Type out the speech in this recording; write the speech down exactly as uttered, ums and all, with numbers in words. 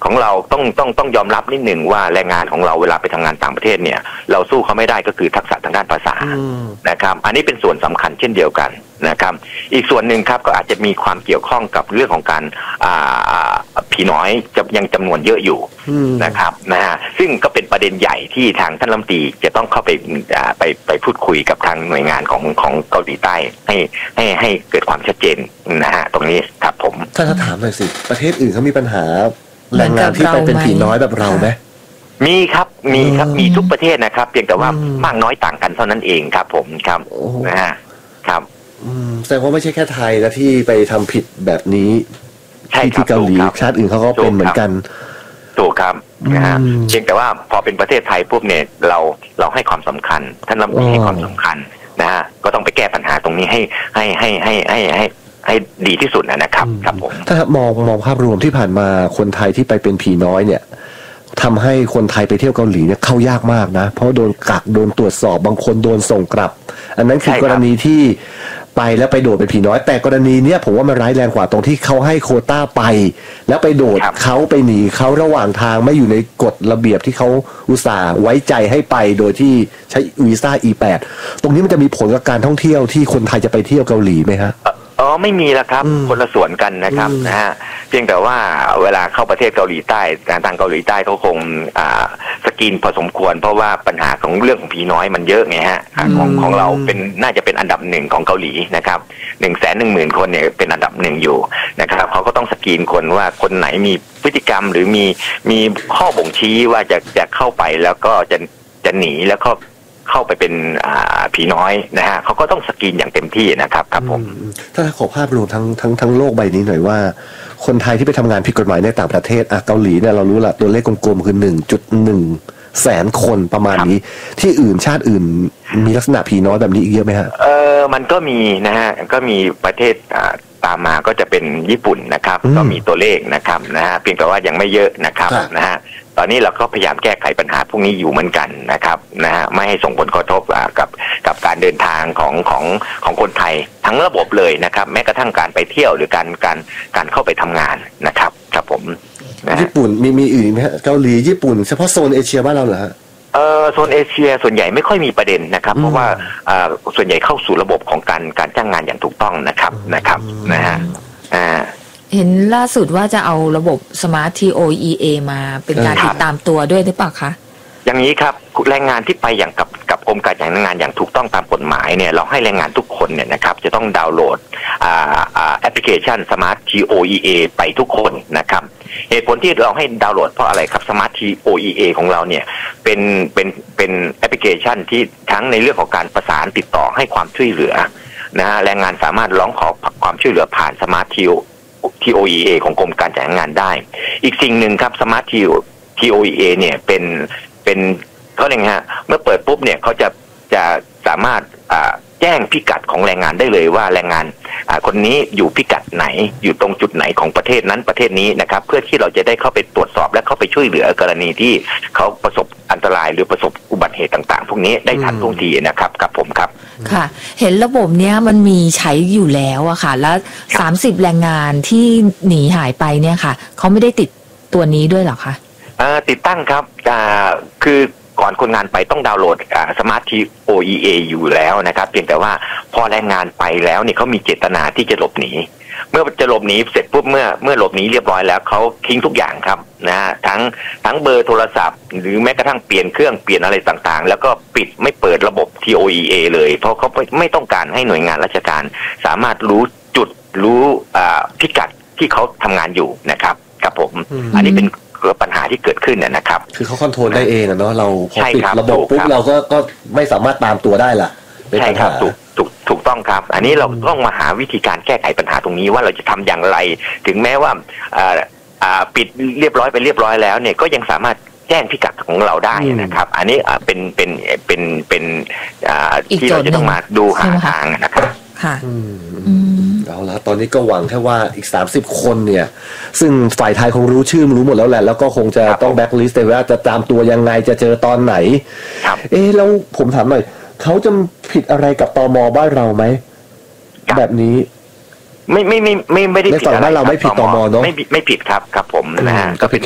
ของเราต้องต้องต้องยอมรับนิดหนึ่งว่าแรงงานของเราเวลาไปทำงานต่างประเทศเนี่ยเราสู้เขาไม่ได้ก็คือทักษะทางด้านภาษานะครับอันนี้เป็นส่วนสำคัญเช่นเดียวกันนะครับอีกส่วนหนึ่งครับก็อาจจะมีความเกี่ยวข้องกับเรื่องของการผีน้อยจะยังจำนวนเยอะอยู่นะครับนะฮะซึ่งก็เป็นประเด็นใหญ่ที่ทางท่านรัฐมนตรีจะต้องเข้าไปไปไปพูดคุยกับทางหน่วยงานของของเกาหลีใต้ให้ให้ให้เกิดความชัดเจนนะฮะตรงนี้ครับผมถ้าถ้าถามหน่อยสิประเทศอื่นเขามีปัญหาแรงงานที่ไปเป็นผีน้อยแบบเราไหมมีครับมีครับมีทุกประเทศนะครับเพียงแต่ว่ามากน้อยต่างกันเท่านั้นเองครับผมครับนะฮะครับแสดงว่าไม่ใช่แค่ไทยนะที่ไปทำผิดแบบนี้ที่ที่เกาหลีชาติอื่นเขาก็เป็นเหมือนกันถูกครับนะฮะเพียงแต่ว่าพอเป็นประเทศไทยปุ๊บเนี่ยเราเราให้ความสำคัญท่านรัฐมนตรีให้ความสำคัญนะฮะก็ต้องไปแก้ปัญหาตรงนี้ให้ให้ให้ให้ให้ให้ให้ดีที่สุดนะครับครับผมถ้ามองมองภาพรวมที่ผ่านมาคนไทยที่ไปเป็นผีน้อยเนี่ยทำให้คนไทยไปเที่ยวเกาหลีเนี่ยเข้ายากมากนะเพราะโดนกักโดนตรวจสอบบางคนโดนส่งกลับอันนั้นคือกรณีที่ไปแล้วไปโดดเป็นผีน้อยแต่กรณีเนี้ยผมว่ามันร้ายแรงกว่าตรงที่เขาให้โควต้าไปแล้วไปโดดเขาไปหนีเขาระหว่างทางไม่อยู่ในกฎระเบียบที่เขาอุตส่าห์ไว้ใจให้ไปโดยที่ใช้วีซ่า อี แปด ตรงนี้มันจะมีผลกับการท่องเที่ยวที่คนไทยจะไปเที่ยวเกาหลีไหมฮะอ๋อไม่มีแล้วครับคนละส่วนกันนะครับนะฮะเพียงแต่ว่าเวลาเข้าประเทศเกาหลีใต้ทางเกาหลีใต้เขาคงสกรีนพอสมควรเพราะว่าปัญหาของเรื่องของผีน้อยมันเยอะไงฮะของของเราเป็นน่าจะเป็นอันดับหนึ่งของเกาหลีนะครับหนึ่งแสนหนึ่งหมื่นคนเนี่ยเป็นอันดับหนึ่งอยู่นะครับเขาก็ต้องสกรีนคนว่าคนไหนมีพฤติกรรมหรือมีมีข้อบ่งชี้ว่าจะจะเข้าไปแล้วก็จะจะหนีแล้วก็เข้าไปเป็นผีน้อยนะฮะเขาก็ต้องสกรีนอย่างเต็มที่นะครับครับผมถ้าขอภาพรวมทั้งทั้งทั้งโลกใบนี้หน่อยว่าคนไทยที่ไปทำงานผิดกฎหมายในต่างประเทศอ่ะเกาหลีเนี่ยเรารู้ละตัวเลขกลมๆคือ หนึ่งจุดหนึ่ง แสนคนประมาณนี้ที่อื่นชาติอื่นมีลักษณะผีน้อยแบบนี้อีกเยอะไหมฮะเออมันก็มีนะฮะก็มีประเทศตามมาก็จะเป็นญี่ปุ่นนะครับก็มีตัวเลขนะครับนะฮะเพียงแต่ว่ายังไม่เยอะนะครับนะฮะตอนนี้เราก็พยายามแก้ไขปัญหาพวกนี้อยู่เหมือนกันนะครับนะฮะไม่ให้ส่งผลกระทบกับกับการเดินทางของของของคนไทยทั้งระบบเลยนะครับแม้กระทั่งการไปเที่ยวหรือการการการเข้าไปทำงานนะครับครับผมญี่ปุ่นมีมีอื่นไหมฮะเกาหลีญี่ปุ่นเฉพาะโซนเอเชียบ้านเราเหรอฮะเออโซนเอเชียส่วนใหญ่ไม่ค่อยมีประเด็นนะครับเพราะว่าส่วนใหญ่เข้าสู่ระบบของการการจ้างงานอย่างถูกต้องนะครับนะครับนะฮะอ่าเห็นล่าสุดว่าจะเอาระบบ Smart ที โอ อี เอ มาเป็นการติดตามตัวด้วยหรือเปล่าคะอย่างนี้ครับแรงงานที่ไปอย่างกับกับกรมการจ้างงานอย่างถูกต้องตามกฎหมายเนี่ยเราให้แรงงานทุกคนเนี่ยนะครับจะต้องดาวน์โหลดอ่าอ่าแอปพลิเคชัน Smart ที โอ อี เอ ไปทุกคนนะครับเหตุผลที่เราให้ดาวน์โหลดเพราะอะไรครับ Smart ที โอ อี เอ ของเราเนี่ยเป็นเป็นเป็นแอปพลิเคชันที่ทั้งในเรื่องของการประสานติดต่อให้ความช่วยเหลือนะฮะแรงงานสามารถร้องขอความช่วยเหลือผ่าน Smart ที โอ อี เอ ของกรมการจ้างงานได้อีกสิ่งหนึ่งครับ Smart ที โอ อี เอ เนี่ยเป็นเป็นเขาเรียกฮะเมื่อเปิดปุ๊บเนี่ยเขาจะจะสามารถแจ้งพิกัดของแรงงานได้เลยว่าแรงงานคนนี้อยู่พิกัดไหนอยู่ตรงจุดไหนของประเทศนั้นประเทศนี้นะครับเพื่อที่เราจะได้เข้าไปตรวจสอบและเข้าไปช่วยเหลือกรณีที่เขาประสบอันตรายหรือประสบอุบัติเหตุต่างๆพวกนี้ได้ทันท่วงทีนะครับครับผมครับค่ะเห็นระบบเนี้ยมันมีใช้อยู่แล้วอะค่ะแล้วสามสิบแรงงานที่หนีหายไปเนี่ยค่ะเขาไม่ได้ติดตัวนี้ด้วยหรอคะติดตั้งครับคือก่อนคนงานไปต้องดาวน์โหลด Smart ที โอ อี เอ อยู่แล้วนะครับเพียงแต่ว่าพอแรงงานไปแล้วเนี่ยเขามีเจตนาที่จะหลบหนีเมื่อจะหลบหนีเสร็จปุ๊บเมื่อเมื่อหลบหนีเรียบร้อยแล้วเขาทิ้งทุกอย่างครับนะฮะทั้งทั้งเบอร์โทรศัพท์หรือแม้กระทั่งเปลี่ยนเครื่องเปลี่ยนอะไรต่างๆแล้วก็ปิดไม่เปิดระบบ ที โอ อี เอ เลยเพราะเขาไม่ต้องการให้หน่วยงานราชการสามารถรู้จุดรู้พิกัดที่เขาทำงานอยู่นะครับครับผมอันนี้เป็นปัญหาที่เกิดขึ้นเนี่ยนะครับคือเขาคอนโทรลได้เองอะเนาะเราพอปิดระบบปุ๊บเราก็ก็ไม่สามารถตามตัวได้ล่ะใช่ครับถูกถูกถูกต้องครับอันนี้เราต้องมาหาวิธีการแก้ไขปัญหาตรงนี้ว่าเราจะทำอย่างไรถึงแม้ว่าปิดเรียบร้อยไปเรียบร้อยแล้วเนี่ยก็ยังสามารถแจ้งพิกัดของเราได้นะครับอันนี้เป็นเป็นเป็นเป็นที่เราจะต้องมาดูหาทางนะครับค่ะเอาละตอนนี้ก็หวังแค่ว่าอีกสามสิบคนเนี่ยซึ่งฝ่ายไทยคงรู้ชื่อรู้หมดแล้วแหละแล้วก็คงจะต้องแบ็คลิสต์แต่ว่าจะตามตัวยังไงจะเจอตอนไหนเอ๊ะแล้วผมถามหน่อยเขาจะผิดอะไรกับตม.บ้านเราไหมแบบนี้ไม่ไม่ไม่ไม่ไม่ได้ผิดอะไรบ้านเราไม่ผิดตม.เนาะไม่ไม่ผิดครับครับผมนะฮะก็เป็น